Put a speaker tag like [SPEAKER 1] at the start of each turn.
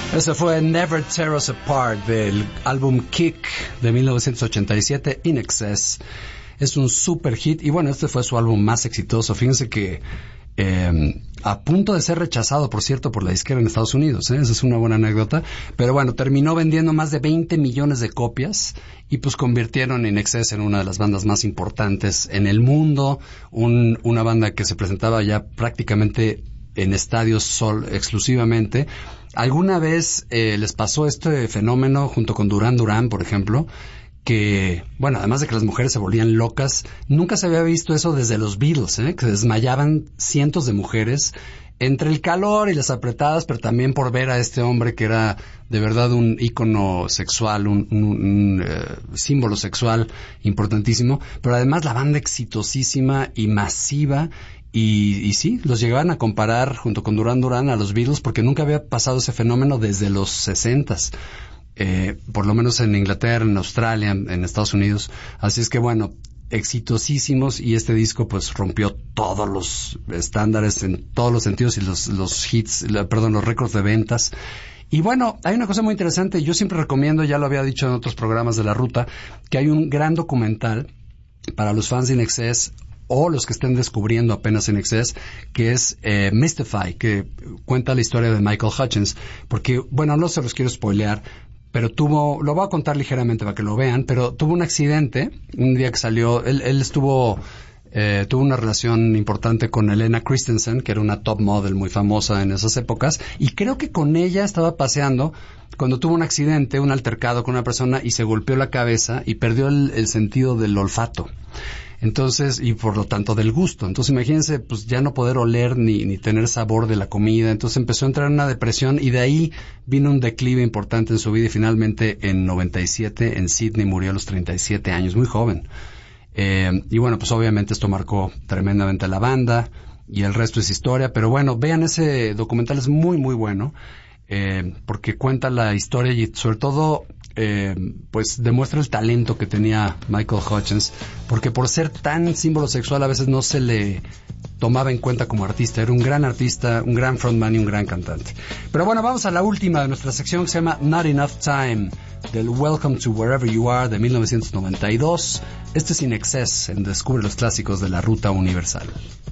[SPEAKER 1] Ese fue Never Tear Us Apart del álbum Kick de 1987, In Excess. Es un super hit y bueno, este fue su álbum más exitoso. Fíjense que a punto de ser rechazado, por cierto, por la disquera en Estados Unidos, esa es una buena anécdota, pero bueno, terminó vendiendo más de 20 millones de copias y pues convirtieron In Excess en una de las bandas más importantes en el mundo, una banda que se presentaba ya prácticamente en estadios exclusivamente. ¿Alguna vez les pasó este fenómeno junto con Duran Duran, por ejemplo? Que, bueno, además de que las mujeres se volvían locas, nunca se había visto eso desde los Beatles, que se desmayaban cientos de mujeres entre el calor y las apretadas, pero también por ver a este hombre que era de verdad un ícono sexual, un símbolo sexual importantísimo, pero además la banda exitosísima y masiva. Y sí, los llegaban a comparar junto con Duran Duran a los Beatles porque nunca había pasado ese fenómeno desde los 60s. Por lo menos en Inglaterra, en Australia, en Estados Unidos. Así es que bueno, exitosísimos, y este disco pues rompió todos los estándares en todos los sentidos y los hits, los récords de ventas. Y bueno, hay una cosa muy interesante, yo siempre recomiendo, ya lo había dicho en otros programas de La Ruta, que hay un gran documental para los fans de In Excess o los que estén descubriendo apenas In Excess, que es Mystify, que cuenta la historia de Michael Hutchence, porque, bueno, no se los quiero spoilear, pero lo voy a contar ligeramente para que lo vean, pero tuvo un accidente, un día que salió, él tuvo una relación importante con Elena Christensen, que era una top model muy famosa en esas épocas, y creo que con ella estaba paseando cuando tuvo un accidente, un altercado con una persona, y se golpeó la cabeza y perdió el sentido del olfato. Entonces, y por lo tanto del gusto. Entonces, imagínense, pues ya no poder oler ni tener sabor de la comida. Entonces empezó a entrar en una depresión y de ahí vino un declive importante en su vida y finalmente en 97 en Sydney murió a los 37 años, muy joven. Y bueno, pues obviamente esto marcó tremendamente a la banda y el resto es historia. Pero bueno, vean ese documental, es muy, muy bueno. Porque cuenta la historia y sobre todo pues demuestra el talento que tenía Michael Hutchence, porque por ser tan símbolo sexual a veces no se le tomaba en cuenta como artista. Era un gran artista, un gran frontman y un gran cantante. Pero bueno, vamos a la última de nuestra sección, que se llama Not Enough Time, del Welcome to Wherever You Are de 1992. Este es In Excess, en Descubre los clásicos de la Ruta Universal.